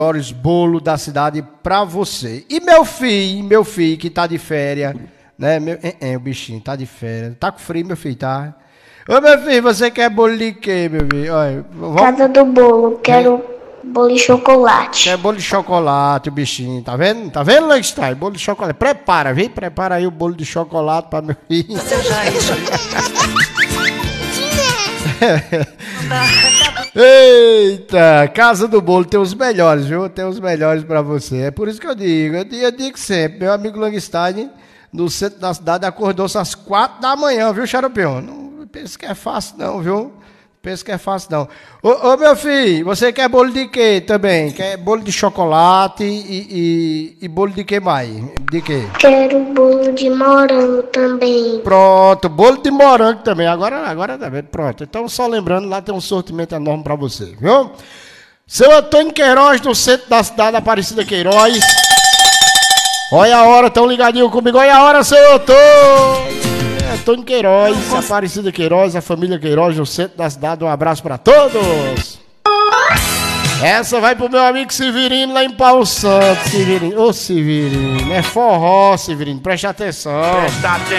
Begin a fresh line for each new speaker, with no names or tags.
melhores bolos da cidade pra você. E meu filho que tá de férias, né? O bichinho tá de férias. Tá com frio, meu filho, tá? Ô, meu filho, você quer bolo de quê, meu filho? Olha,
Casa do bolo, quero bolo de chocolate.
Quer bolo de chocolate, o bichinho, tá vendo? Tá vendo, Langstein? Bolo de chocolate. Prepara, vem, prepara aí o bolo de chocolate pra meu filho. Eita, Casa do Bolo tem os melhores, viu? Tem os melhores pra você. É por isso que eu digo sempre. Meu amigo Langstein, no centro da cidade, acordou-se às 4 da manhã, viu, Xaropeão? Não pensa que é fácil não, viu? Pensa que é fácil não. Ô, meu filho, você quer bolo de quê também? Quer bolo de chocolate e bolo de quê mais? De quê?
Quero bolo de morango também.
Pronto, bolo de morango também. Agora tá bem, pronto. Então, só lembrando, lá tem um sortimento enorme pra você, viu? Seu Antônio Queiroz, no centro da cidade, Aparecida Queiroz. Olha a hora, tão ligadinho comigo. Olha a hora, seu Antônio. Antônio Queiroz, Aparecida Queiroz, a família Queiroz, no centro da cidade. Um abraço pra todos. Essa vai pro meu amigo Severino lá em Paulo Santo. Severino, ô Severino, é forró, Severino, preste atenção.
Presta atenção.